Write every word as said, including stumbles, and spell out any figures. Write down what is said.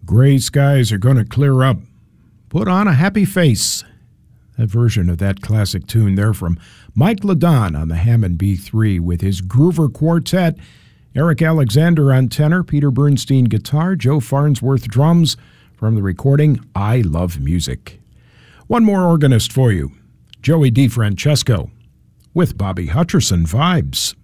Gray skies are going to clear up. Put on a happy face. That version of that classic tune there from Mike LeDon on the Hammond B three with his Groover Quartet, Eric Alexander on tenor, Peter Bernstein guitar, Joe Farnsworth drums from the recording I Love Music. One more organist for you, Joey DeFrancesco with Bobby Hutcherson vibes.